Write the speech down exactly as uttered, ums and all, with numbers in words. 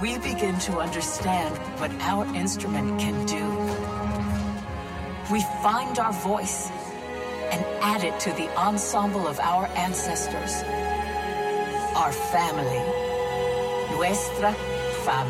we begin to understand what our instrument can do. We find our voice and add it to the ensemble of our ancestors, our family, nuestra familia.